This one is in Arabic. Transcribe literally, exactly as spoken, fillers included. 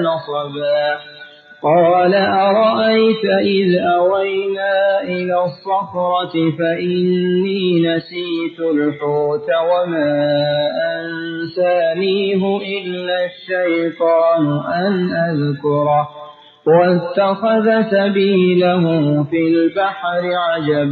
نصبا قال أرأيت إذ أوينا إلى الصخرة فإني نسيت الحوت وما أنسانيه إلا الشيطان أن أذكره واتخذ سبيله في البحر عجبا